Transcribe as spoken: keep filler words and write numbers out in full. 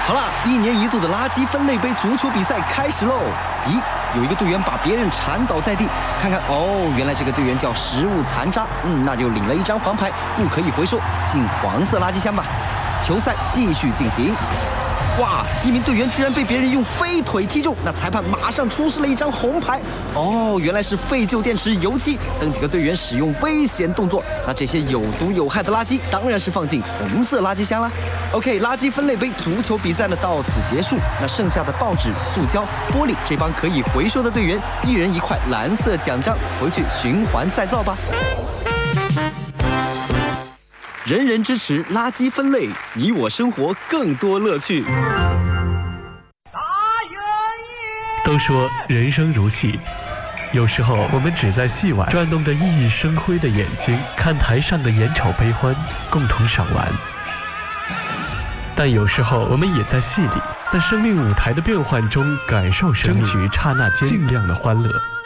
好了，一年一度的垃圾分类杯足球比赛开始喽！咦，有一个队员把别人铲倒在地，看看哦，原来这个队员叫食物残渣，嗯，那就领了一张黄牌，不可以回收，进黄色垃圾箱吧。球赛继续进行。哇！一名队员居然被别人用飞腿踢中，那裁判马上出示了一张红牌。哦，原来是废旧电池、油漆等几个队员使用危险动作。那这些有毒有害的垃圾当然是放进红色垃圾箱啦。OK， 垃圾分类杯足球比赛呢到此结束。那剩下的报纸、塑胶、玻璃，这帮可以回收的队员，一人一块蓝色奖章，回去循环再造吧。人人支持垃圾分类，你我生活更多乐趣。 都说人生如戏，有时候我们只在戏外转动着熠熠生辉的眼睛，看台上的眼丑悲欢，共同赏玩。但有时候我们也在戏里，在生命舞台的变幻中感受生命，争取刹那间尽量的欢乐。